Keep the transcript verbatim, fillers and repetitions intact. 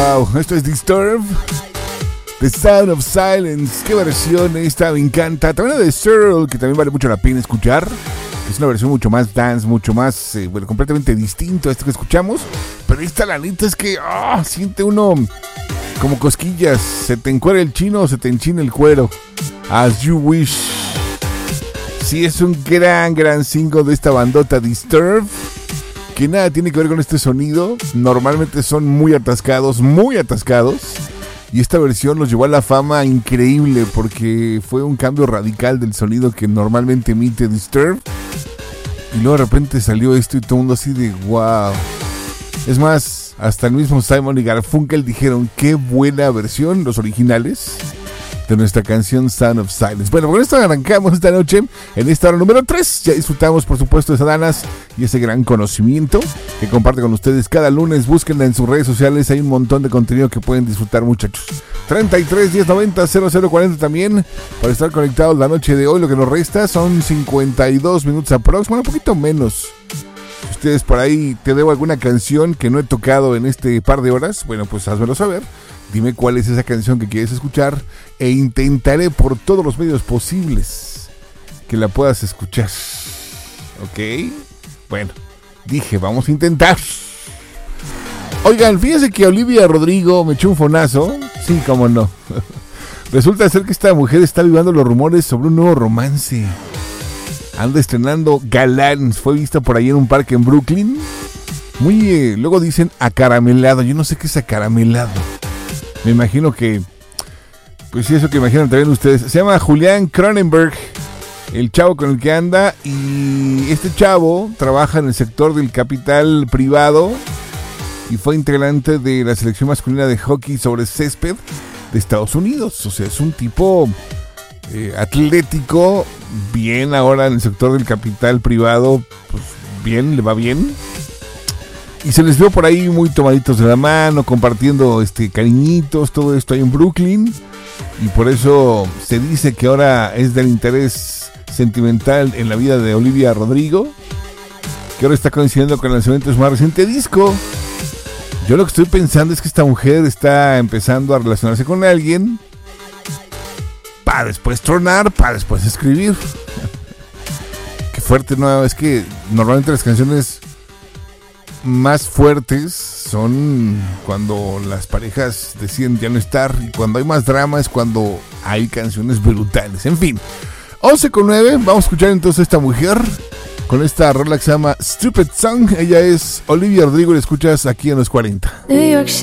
Wow, esto es Disturbed, The Sound of Silence. Qué versión esta, me encanta. También la de Searle, que también vale mucho la pena escuchar. Es una versión mucho más dance, mucho más, eh, bueno, completamente distinto a esto que escuchamos. Pero esta, la neta, es que oh, siente uno como cosquillas. Se te encuera el chino o se te enchina el cuero. As You Wish. Sí, es un gran, gran single de esta bandota Disturbed, que nada tiene que ver con este sonido. Normalmente son muy atascados, muy atascados. Y esta versión los llevó a la fama increíble porque fue un cambio radical del sonido que normalmente emite Disturbed. Y luego de repente salió esto y todo el mundo así de wow. Es más, hasta el mismo Simon y Garfunkel dijeron qué buena versión, los originales, de nuestra canción Sound of Silence. Bueno, con esto arrancamos esta noche en esta hora número tres. Ya disfrutamos, por supuesto, de Sadanas y ese gran conocimiento que comparte con ustedes cada lunes. Búsquenla en sus redes sociales, hay un montón de contenido que pueden disfrutar, muchachos. treinta y tres, diez, noventa, cero cero cuarenta también para estar conectados la noche de hoy. Lo que nos resta son cincuenta y dos minutos aprox, bueno, un poquito menos. Si ustedes por ahí te debo alguna canción que no he tocado en este par de horas, bueno, pues házmelo saber. Dime cuál es esa canción que quieres escuchar e intentaré por todos los medios posibles que la puedas escuchar. ¿Ok? Bueno, dije, vamos a intentar. Oigan, fíjense que Olivia Rodrigo me echó un fonazo. Sí, cómo no. Resulta ser que esta mujer está avivando los rumores sobre un nuevo romance. Anda estrenando Galán. Fue vista por ahí en un parque en Brooklyn. Muy, eh, luego dicen acaramelado. Yo no sé qué es acaramelado. Me imagino que, pues sí, eso que imaginan también ustedes. Se llama Julián Cronenberg, el chavo con el que anda. Y este chavo trabaja en el sector del capital privado y fue integrante de la selección masculina de hockey sobre césped de Estados Unidos. O sea, es un tipo eh, atlético, bien ahora en el sector del capital privado, pues bien, le va bien. Y se les vio por ahí muy tomaditos de la mano, compartiendo este cariñitos, todo esto ahí en Brooklyn. Y por eso se dice que ahora es del interés sentimental en la vida de Olivia Rodrigo, que ahora está coincidiendo con el lanzamiento de su más reciente disco. Yo lo que estoy pensando es que esta mujer está empezando a relacionarse con alguien para después tronar, para después escribir. Qué fuerte, ¿no? Es que normalmente las canciones más fuertes son cuando las parejas deciden ya no estar, y cuando hay más drama es cuando hay canciones brutales. En fin, once con nueve, vamos a escuchar entonces a esta mujer con esta rola que se llama Stupid Song. Ella es Olivia Rodrigo y la escuchas aquí en los cuarenta.